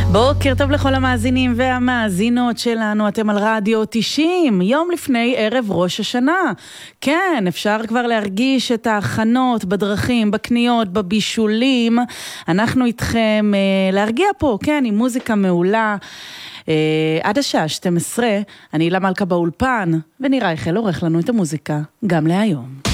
בוקר טוב לכל המאזינים והמאזינות שלנו, אתם על רדיו 90, יום לפני ערב ראש השנה. כן, אפשר כבר להרגיש את ההכנות בדרכים, בקניות, בבישולים. אנחנו איתכם להרגיע פה, כן, עם מוזיקה מעולה. עד השעה 12, אני למלכה באולפן, ונראה איך עורך לנו את המוזיקה גם להיום.